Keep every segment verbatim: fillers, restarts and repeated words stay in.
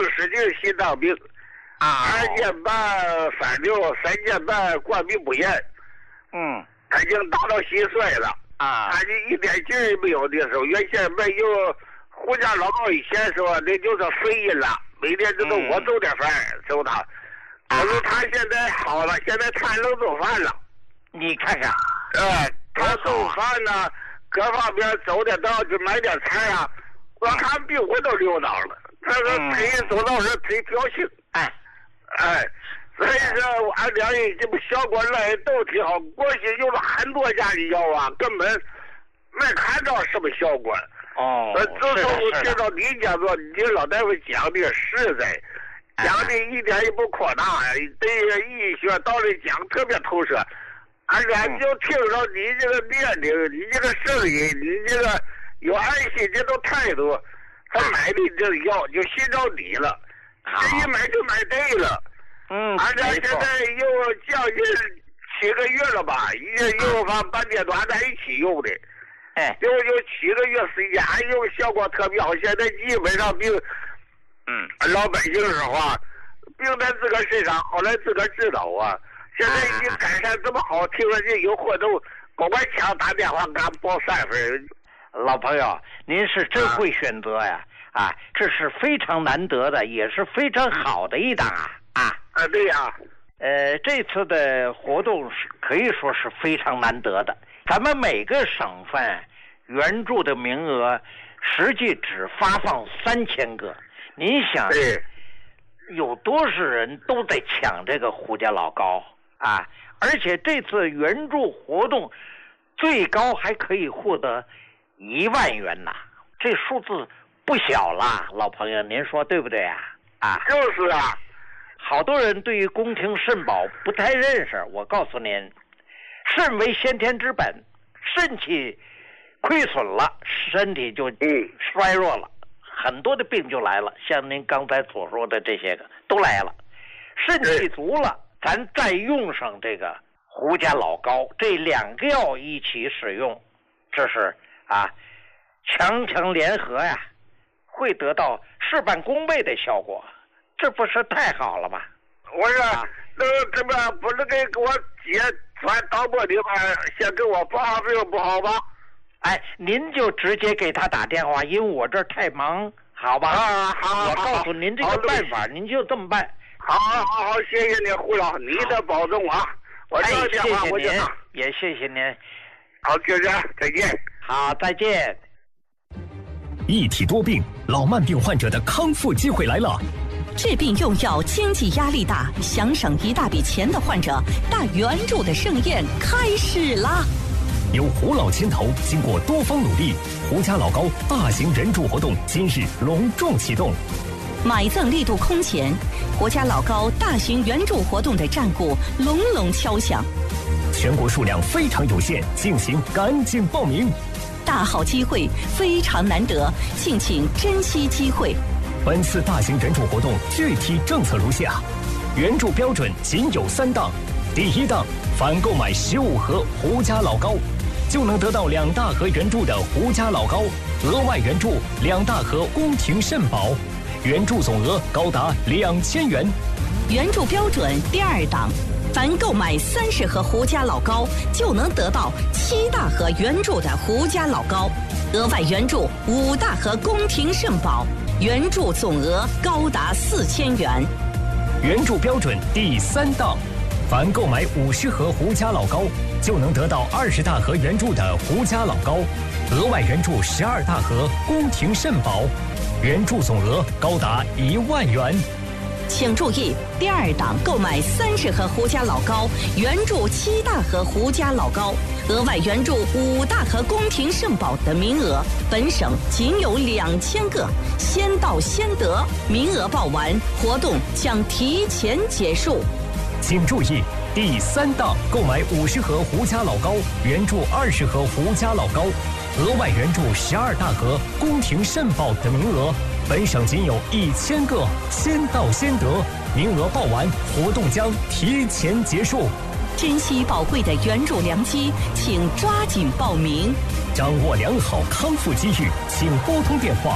十斤心脏病， 啊， 二年半三六，三年半关闭不严。 嗯， 他已经达到心衰了啊， 他就一点劲儿也没有的时候，原先没有胡家老高以前说那就是肺音了，每天只能我做点饭收他。可是他现在好了，现在他能做饭了。 你看看， 呃，他做饭呢，各方面走得到，就买点菜啊。我看病我都溜达了，这个腿走道是腿飘性。 哎， 哎，所以说我俺两人这不效果来都挺好。过去用了很多家的药啊，根本没看到什么效果。 哦， 呃，自从我听到你讲说，你老大夫讲的实在。讲的一点也不扩大，对医学道理讲特别透彻，而且就听着你这个年龄，你这个声音，你这个有爱心这种态度，他买的这个药就信着你了，这一买就买对了。 嗯， 而且现在又将近七个月了吧，已经又把半年多在一起用的， 哎， 又有七个月时间，又效果特别好，现在基本上病。 嗯， 老百姓说话，病在自个身上，后来自个知道啊。现在已经改善这么好，听说这有活动，赶快抢打电话给俺报三分。 老朋友，您是真会选择呀！啊, 啊，这是非常难得的，也是非常好的一档啊！啊啊，对呀、啊。 呃，这次的活动是可以说是非常难得的。咱们每个省份援助的名额，实际只发放三千个。您想，有多少人都在抢这个胡家老高啊？而且这次援助活动最高还可以获得一万元呐，这数字不小啦，老朋友，您说对不对啊？啊， 就是啊。 好多人对于宫廷肾宝不太认识，我告诉您，肾为先天之本，肾气亏损了，身体就衰弱了。很多的病就来了，像您刚才所说的这些个都来了。肾气足了，咱再用上这个胡家老高，这两个药一起使用，这是啊强强联合呀，会得到事半功倍的效果，这不是太好了吗？ 我说，啊、那这么不是给我姐传导播的话，先给我报病不好吧？ 哎，您就直接给他打电话，因为我这儿太忙，好吧？ 啊，好， 我告诉您这个办法，您就这么办。 好，好，好，谢谢您，胡老，你得保重啊！我这个电话我就打。 哎、也谢谢您。 好，就这样，再见。 好，再见。 一体多病，老慢病患者的康复机会来了。 治病用药，经济压力大，想省一大笔钱的患者，大援助的盛宴开始啦！ 由胡老牵头，经过多方努力，胡家老高大型援助活动今日隆重启动。 买赠力度空前，胡家老高大型援助活动的战鼓隆隆敲响。 全国数量非常有限，敬请赶紧报名。 大好机会，非常难得，敬请珍惜机会。 本次大型援助活动具体政策如下：援助标准仅有三档。第一档，凡购买十五盒胡家老高，就能得到两大盒援助的胡家老高，额外援助两大盒宫廷肾宝，援助总额高达两千元。 援助标准第二档，凡购买三十盒胡家老高，就能得到七大盒援助的胡家老高，额外援助五大盒宫廷肾宝，援助总额高达四千元。 援助标准第三档，凡购买五十盒胡家老高，就能得到二十大盒援助的胡家老高，额外援助十二大盒宫廷肾宝，援助总额高达一万元。 请注意，第二档购买三十盒胡家老高，援助七大盒胡家老高，额外援助五大盒宫廷肾宝的名额，本省仅有两千个，先到先得，名额报完，活动将提前结束。 请注意，第三档购买五十盒胡家老高，援助二十盒胡家老高，额外援助十二大盒宫廷肾宝的名额，本省仅有一千个，先到先得，名额报完，活动将提前结束。 珍惜宝贵的援助良机，请抓紧报名。 掌握良好康复机遇，请拨通电话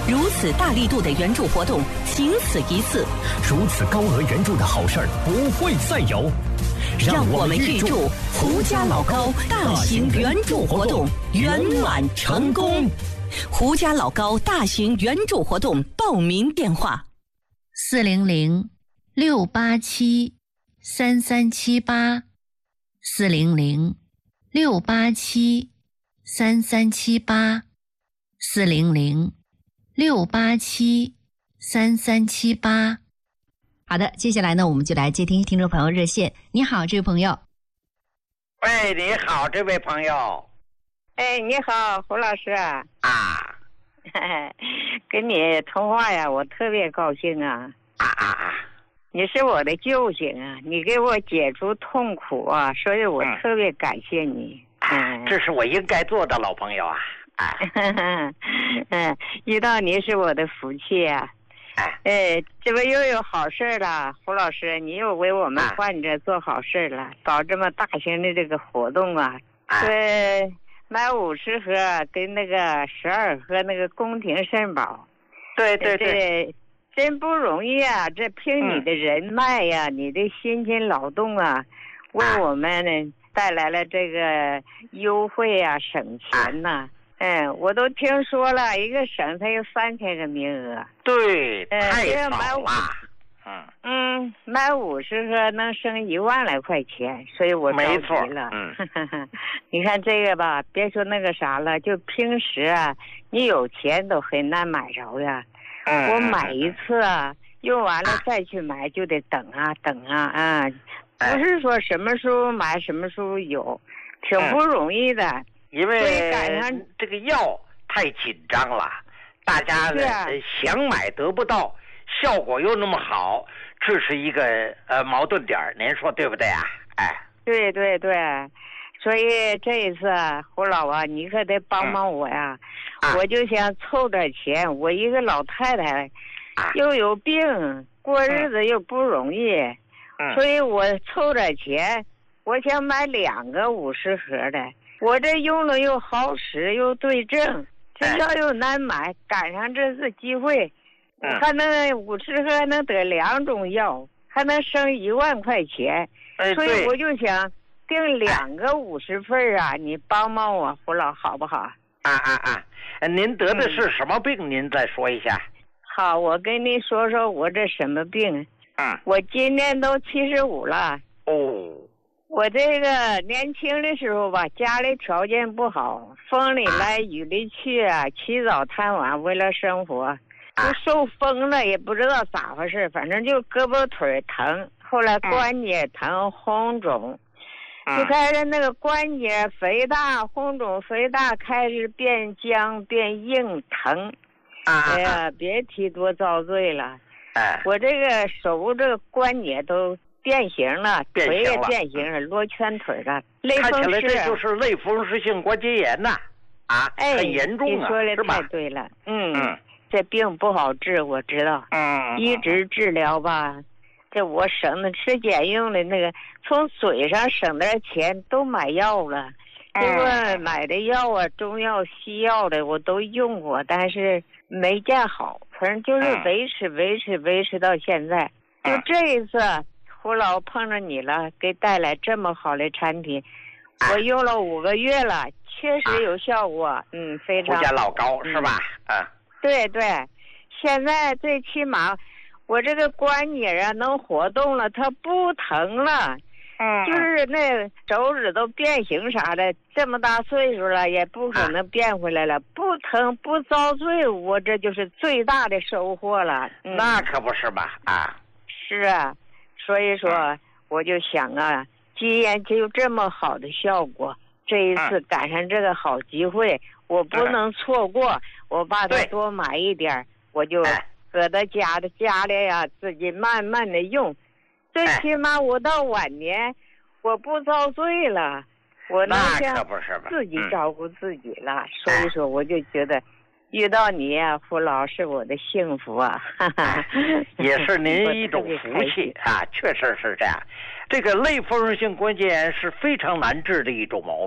如此大力度的援助活动，仅此一次。 如此高额援助的好事儿不会再有。 让我们预祝胡家老高大型援助活动圆满成功。胡家老高大型援助活动报名电话： 四零零六八七三三七八，四零零六八七三三七八，四零零六八七三三七八。 好的，接下来呢，我们就来接听听众朋友热线。你好，这位朋友。 喂，你好，这位朋友。 哎，你好，胡老师啊。 啊。 跟你通话呀，我特别高兴啊。 啊啊啊！ 你是我的救星啊，你给我解除痛苦啊，所以我特别感谢你。 嗯，这是我应该做的，老朋友啊。啊。 嗯，遇到你是我的福气啊。哎，这不又有好事了，胡老师，你又为我们患者做好事了，搞这么大型的这个活动啊，这买五十盒跟那个十二盒那个宫廷肾宝， 对对对， 真不容易啊！这凭你的人脉呀、啊嗯，你的辛勤劳动啊，为我们呢带来了这个优惠啊，省钱呐、啊。嗯，我都听说了，一个省它有三千个名额。 对，太少了。 嗯嗯，买五十盒能省一万来块钱，所以我着急了。嗯，你看这个吧，别说那个啥了，就平时啊，你有钱都很难买着呀。嗯，我买一次啊，用完了再去买就得等啊等啊啊，不是说什么时候买什么时候有，挺不容易的。嗯， 因为这个药太紧张了，大家呢、啊、想买得不到，效果又那么好，这是一个呃矛盾点，您说对不对啊？哎， 对对对，所以这一次胡老啊，你可得帮帮我呀！嗯、我就想凑点钱，我一个老太太，啊、又有病，过日子又不容易，嗯、所以我凑点钱，我想买两个五十盒的。我这用了又好使又对症，这药又难买，赶上这次机会，还能五十盒能得两种药，还能省一万块钱，所以我就想订两个五十份啊，你帮帮我，胡老好不好？ 啊啊啊！您得的是什么病？嗯、您再说一下。 好，我跟您说说我这什么病。 嗯， 我今年都七十五了。 哦。 我这个年轻的时候吧，家里条件不好，风里来雨里去啊，起早贪晚，为了生活，就受风了，也不知道咋回事，反正就胳膊腿疼，后来关节疼、红肿，就开始那个关节肥大、红肿、肥大，开始变僵、变硬、疼。哎呀，别提多遭罪了。我这个手这个关节都变形了，腿也变形了，罗圈腿了。 看起来这就是类风湿性关节炎呐、啊，啊， 哎， 很严重啊， 你说的太对了，嗯，嗯这病不好治，我知道， 嗯， 一直治疗吧，这我省的吃俭用的那个，从嘴上省点钱都买药了，结果买的药啊，中药、西药的我都用过，但是没见好，反正就是维持、维持、维持到现在，就这一次。胡老碰着你了，给带来这么好的产品，我用了五个月了，确实有效果，啊、嗯，非常好。 胡家老高是吧？ 嗯，对对，现在最起码我这个关节啊能活动了，它不疼了，嗯，就是那手指都变形啥的，这么大岁数了也不可能变回来了，啊、不疼不遭罪，我这就是最大的收获了。 嗯、那可不是嘛啊！ 是啊。所以说，我就想啊，既然就这么好的效果，这一次赶上这个好机会，我不能错过。我把它多买一点，我就搁到家的家里呀、啊，自己慢慢的用。最起码我到晚年，我不遭罪了，我能像自己照顾自己了。所以说，我就觉得。遇到你啊，胡老是我的幸福啊，哈哈， 也是您一种福气啊，确实是这样。这个类风湿性关节炎是非常难治的一种毛病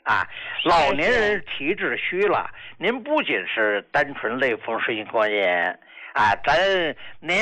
啊，老年人体质虚了，您不仅是单纯类风湿性关节炎啊，咱年